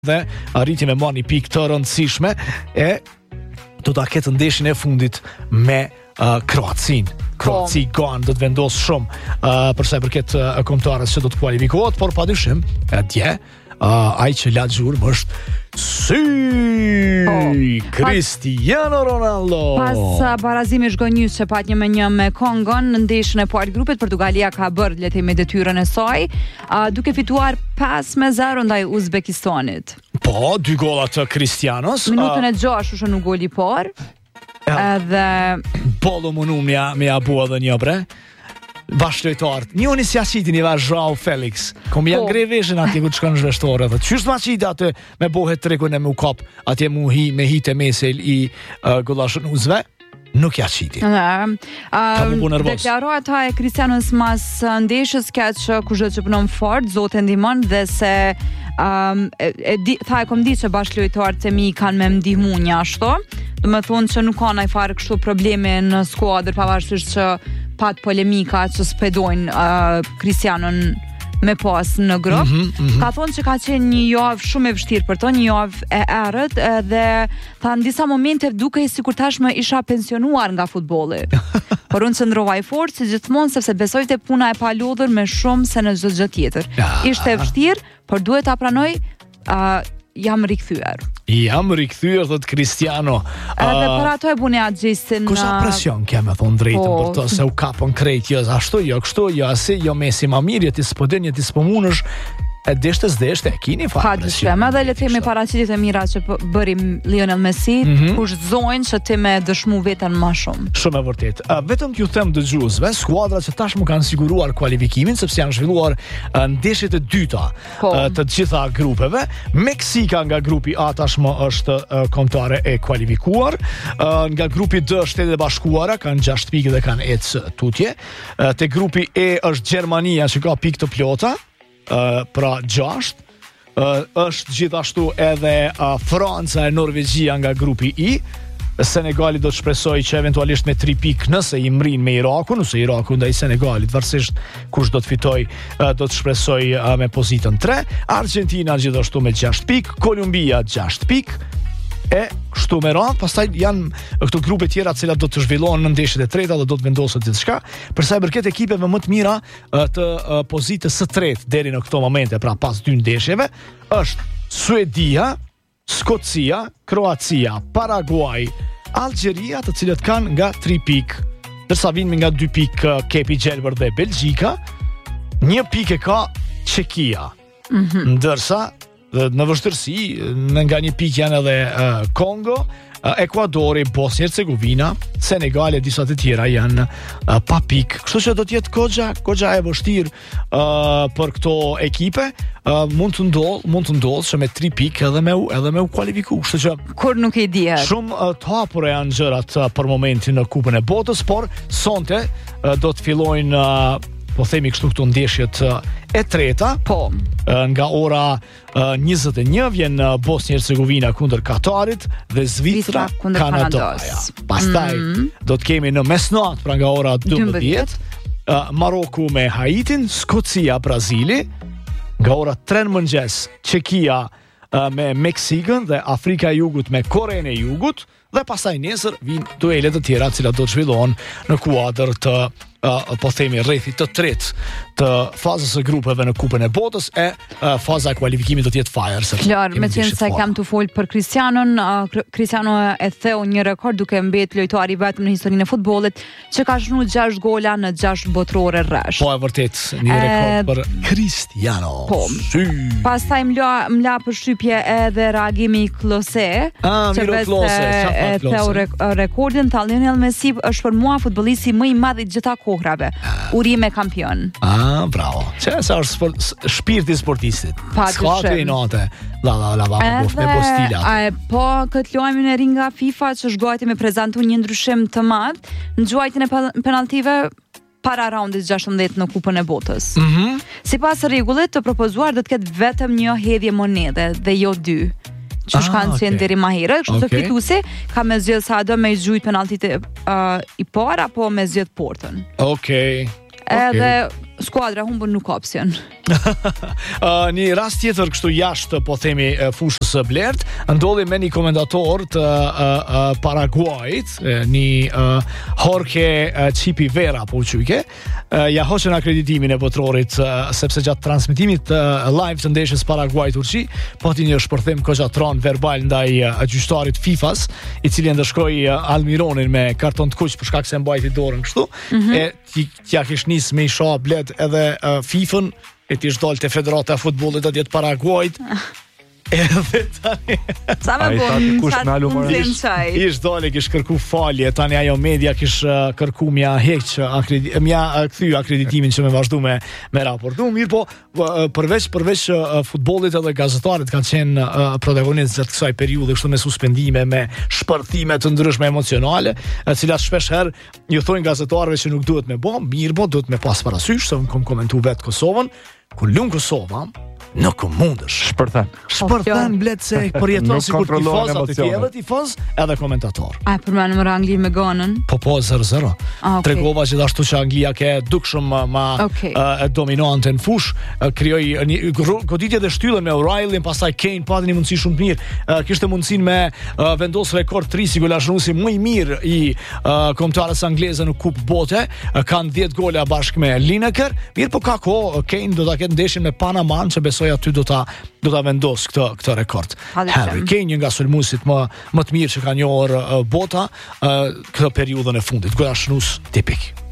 dhe arriti me marrë një pikë të rëndësishme e do ta ketë ndeshjen e fundit me Kroacinë. Kroaci gone do të vendos shumë për sa i përket kombëtarës që do të kualifikohet, por padyshim dje ai që la gjurmë është Cristiano Ronaldo. Pas barazimit zhgënjys që pat 1-1 me Kongon në ndeshjen e parë grupit, Portugalia ka bërë le të themi detyrën e saj, duke fituar 5-0 ndaj Uzbekistanit. Po, 2 golla të Cristianos. Minutën e 6 është në goli i parë. Edhe Polo munu me ja bua dhe një bre bashkëlojtarët. Njoni si aqitin i va Joao Felix. Kom janë gre veshën atje ku të shkon zhveshtore. Dhe qysh ma qiti atë me bohet trekun e me u kap atje me hite mesel i gollashënuzve. Nuk ja qiti. Deklarata e Cristianos mas ndeshjes ka që kushdo që punon fort, Zoti ndihmon dhe se tha e kom di që bashkëlojtarët e mi kanë me ndihmu një ashtu. Do me thonë që nuk ka ndaj fare kështu probleme në skuadër, pavarësisht që pat polemika që spedojnë Cristianon me pas në grup. Ka thonë që ka qenë një javë shumë e vështirë për to, një javë e errët, dhe tha në disa momente duke sikur tashmë isha pensionuar nga futbolli. Por unë qëndrovaj fort si gjithmonë sepse besoj te puna e palodhur me shumë se në çdo gjë tjetër. Ishte e vështirë, por duhet ta pranoj, jam rikthyer. Jam rikthyer, thot Cristiano. Edhe për ato e bune atë gjistin. Kusha presion keme, thonë drejtën për to, se u kapën krejt, jo ashtu, jo kështu, jo asi, jo mesi ma mirë, jo ti s'podin, jo ti s'pomunësh, e deshte, e kini fa presion. Edhe le themi paraqitit e mira që bërim Lionel Messi, kushtzojnë që ti me dëshmu veten ma shumë. Shumë e vërtet. Vetëm t'ju them dëgjuesve, skuadrat që tashmë kanë siguruar kualifikimin, sepse janë zhvilluar ndeshjet e dyta të gjitha grupeve. Meksika nga grupi A tashmë është kombëtare e kualifikuar. Nga grupi D Shtetet e Bashkuara kanë 6 pikë dhe kanë ecë tutje. Te grupi E është Gjermania që ka pikë të plota. Pra 6 është gjithashtu edhe Franca e Norvegjia nga grupi I. Senegali do të shpresoj që eventualisht me 3 pikë nëse i mrin me Irakun, ose Iraku ndaj Senegalit, varësisht kush do të fitoj, do të shpresoj me pozitën 3. Argentina gjithashtu me 6 pikë, Kolumbia 6 pikë. E kështu me radhë, pastaj janë këto grupe tjera cilat do të zhvillohen në ndeshjet e treta dhe do të vendoset diçka. Për sa i përket ekipeve më të mira të pozitës së tretë deri në këto momente, pra pas 2 ndeshjeve, është Suedia, Skocia, Kroacia, Paraguay, Algjeria, të cilët kanë nga 3 pikë, ndërsa vinë nga 2 pikë Kepi Gjelbër dhe Belgjika, 1 pikë e ka Çekia. Ndërsa në vështirësi, nga 1 pikë janë edhe Kongo, Ekuadori, Bosnia Hercegovina, Senegali e disa të tjera janë pa pikë. Kështu që do të jetë goxha e vështirë për këto ekipe. Mund të ndodhë që me 3 pikë edhe me u kualifiku. Kështu që kur nuk e dihet. Shumë të hapura janë gjërat për momentin në Kupën e Botës, por sonte do të fillojnë po themi kështu këtu ndeshjet e treta. Nga ora 21 vjen Bosnia Hercegovina kundër Katarit dhe Zvicra Kanadaja. Pastaj do të kemi në mesnatë, pra nga ora 12, Maroku me Haitin, Skocia Brazili, nga ora 3 në mëngjes Çekia me Meksikën dhe Afrika e Jugut me Korenë e Jugut, dhe pastaj nesër vijnë duelet të tjera cilat do të zhvillohen në kuadër të po themi rrethit të tretë të fazës së grupeve në Kupën e Botës, e faza e kualifikimit do të jetë fajër. Klar, me qenë se kam të fol për Cristianon, Cristiano e theu një rekord duke mbetë lojtari vetëm në historinë e futbollit që ka shënuar 6 gola në 6 botërore rresht. Po e vërtet, një rekord për Cristiano. Pastaj m'la përshtypje edhe reagimi i Klose. Miro Klose, e theu rekordin, Lionel Messi është për mua futbollisti më i madh i gjitha kohrave. Urime kampion. Bravo. Që është shpirti sportistit. S'ka i note. Me postila. Po, këtë lojmin e ringa FIFA që shgojti me prezentu një ndryshim të madh në gjuajtjen e penaltive para raundit 16 në Kupën e Botës. Sipas rregullit të propozuar do të ketë vetëm një hedhje monede dhe jo 2. Që shkanë qenë deri ma herë, kështu të fituesi ka me zgjedh sa do me zgjujt penaltit i parë apo me zgjedh portën. Edhe skuadra humbur nuk ka opsion. Një rast tjetër kështu jashtë, po themi, fushës së Blert, ndodhi me një komentator të Paraguajit, një Jorge Chipi Vera, po uqyke, ja hoqën akreditimin e botrorit, sepse gjatë transmitimit live të ndeshjes Paraguaj-Turqi, pati një shpërthim koqatron verbal ndaj gjyqtarit FIFA-s, i cili ndëshkoi Almironin me karton të kuq për shkak se mbajti dorën kështu, e t'ja kish nis me i shoh Bled edhe FIFA-n, e t'i është dalë të Federata e Futbollit atje të Paraguajit. Edhe tani sa më bon ish dole kish kërku falje, tani ajo media kish kërku mja kthy akreditimin që me vazhdu me raportu. Mirë po, përveç futbollit edhe gazetarët kanë qenë protagonistë gjatë kësaj periudhe, kështu me suspendime, me shpërthime të ndryshme emocionale, cilat shpesh herë ju thojnë gazetarëve që nuk duhet me bë, mirë po, duhet me pas parasysh, se unë kom komentu vetë Kosovën, kur lun Kosova, nuk mundësh. Shpërthan Bled se përjeton sikur tifoz aty edhe tifoz edhe komentator. A përmend më Angli me Ganën? Po 0-0. Tregova gjithashtu që Anglia ke dukshëm dominante në fush, krijoi një goditje dhe shtyllën me O'Reilly, pastaj Kane pati një mundësi shumë të mirë. Kishte mundësinë me vendos rekord 3 si golazhuesi më i mirë i kombëtarës angleze në Kupë Bote, kanë 10 gola bashkë me Lineker. Mirë po ka kohë, Kane do ta ketë ndeshjen me Panaman, që aty do ta vendos këtë rekord. Harry Kane, një nga sulmuesit më të mirë që ka njohur bota këtë periudhën e fundit, golazhues tipik.